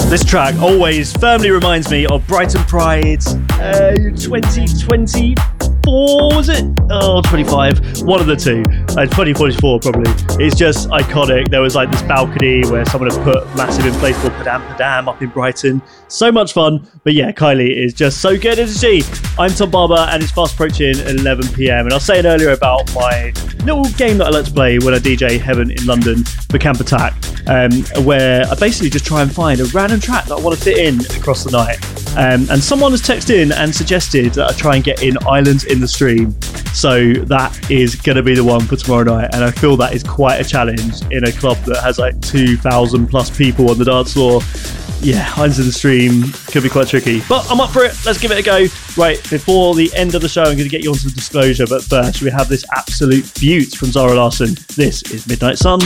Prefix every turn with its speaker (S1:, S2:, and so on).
S1: This track always firmly reminds me of Brighton Pride 2024, was it? Oh, 25. One of the two. 2044 probably. It's just iconic. There was like this balcony where someone had put massive inflatable Padam up in Brighton. So much fun. But yeah, Kylie is just so good, isn't she? I'm Tom Barber and it's fast approaching 11 p.m. And I was saying earlier about my little game that I like to play when I DJ Heaven in London for Camp Attack, where I basically just try and find a random track that I want to fit in across the night. And someone has texted in and suggested that I try and get in Islands in the Stream. So that is going to be the one for tomorrow night. And I feel that is quite a challenge in a club that has like 2,000 plus people on the dance floor. Yeah, Islands in the Stream could be quite tricky. But I'm up for it. Let's give it a go. Right, before the end of the show, I'm going to get you on some disclosure. But first, we have this absolute beaut from Zara Larsson. This is Midnight Sun.